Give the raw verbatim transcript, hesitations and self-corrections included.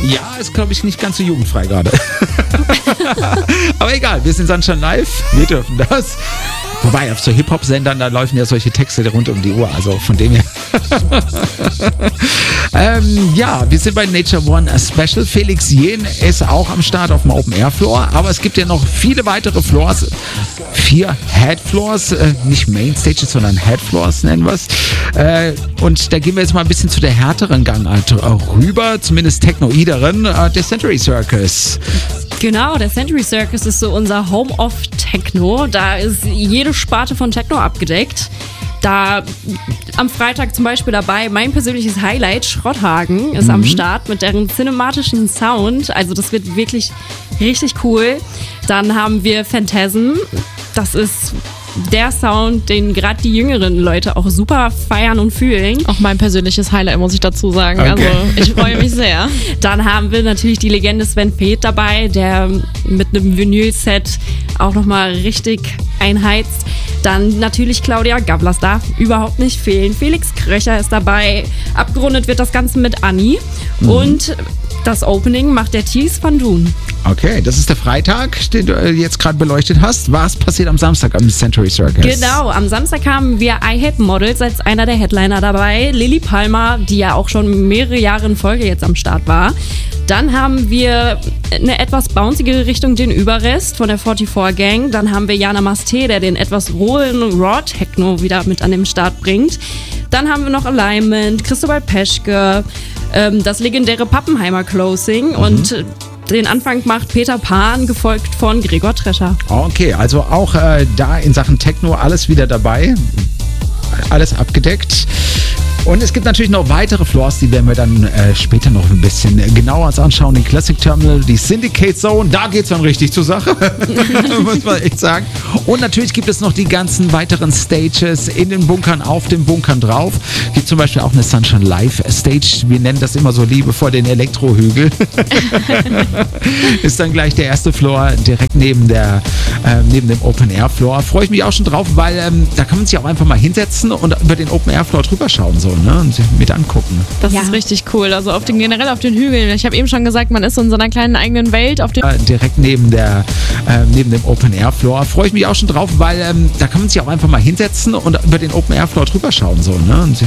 Ja, ist, glaube ich, nicht ganz so jugendfrei gerade. Aber egal, wir sind Sunshine Live, wir dürfen das. Wobei, auf so Hip-Hop-Sendern, da laufen ja solche Texte rund um die Uhr, also von dem her. ähm, ja, wir sind bei Nature One Special. Felix Jähn ist auch am Start auf dem Open-Air-Floor, aber es gibt ja noch viele weitere Floors. Vier Head-Floors, äh, nicht Main-Stages, sondern Head-Floors nennen wir es. Äh, und da gehen wir jetzt mal ein bisschen zu der härteren Gangart rüber, zumindest technoideren, äh, der Century Circus. Genau, der Century Circus ist so unser Home of Techno. Da ist jede Sparte von Techno abgedeckt. Da am Freitag zum Beispiel dabei mein persönliches Highlight, Schrotthagen, ist mhm. am Start mit deren cinematischen Sound. Also das wird wirklich richtig cool. Dann haben wir Phantasm. Das ist der Sound, den gerade die jüngeren Leute auch super feiern und fühlen. Auch mein persönliches Highlight, muss ich dazu sagen. Okay. Also ich freue mich sehr. Dann haben wir natürlich die Legende Sven Feth dabei, der mit einem Vinyl-Set auch nochmal richtig einheizt. Dann natürlich Claudia Gavlas darf überhaupt nicht fehlen. Felix Kröcher ist dabei. Abgerundet wird das Ganze mit Anni. Mhm. Und das Opening macht der Thies van Doon. Okay, das ist der Freitag, den du jetzt gerade beleuchtet hast. Was passiert am Samstag am Century Circus? Genau, am Samstag haben wir I Hate Models als einer der Headliner dabei. Lilly Palmer, die ja auch schon mehrere Jahre in Folge jetzt am Start war. Dann haben wir eine etwas bouncigere Richtung, den Überrest von der vierundvierzig Gang. Dann haben wir Jana Masté, der den etwas rohen Raw-Techno wieder mit an den Start bringt. Dann haben wir noch Alignment, Christobal Peschke, ähm, das legendäre Pappenheimer Closing mhm. und den Anfang macht Peter Pan, gefolgt von Gregor Trescher. Okay, also auch äh, da in Sachen Techno alles wieder dabei. Alles abgedeckt. Und es gibt natürlich noch weitere Floors, die werden wir dann äh, später noch ein bisschen genauer uns anschauen. Den Classic Terminal, die Syndicate Zone, da geht es dann richtig zur Sache, muss man echt sagen. Und natürlich gibt es noch die ganzen weiteren Stages in den Bunkern, auf den Bunkern drauf. Gibt zum Beispiel auch eine Sunshine Live Stage. Wir nennen das immer so liebevoll den Elektrohügel. Ist dann gleich der erste Floor direkt neben, der, äh, neben dem Open Air Floor. Freue ich mich auch schon drauf, weil ähm, da kann man sich auch einfach mal hinsetzen und über den Open Air Floor drüber schauen. So. Ne, und sich mit angucken. Das ja. ist richtig cool. Also auf den, generell auf den Hügeln. Ich habe eben schon gesagt, man ist so in so einer kleinen eigenen Welt. Auf den äh, direkt neben, der, äh, neben dem Open Air Floor. Freue ich mich auch schon drauf, weil ähm, da kann man sich auch einfach mal hinsetzen und über den Open Air Floor drüber schauen. So, ne, und sich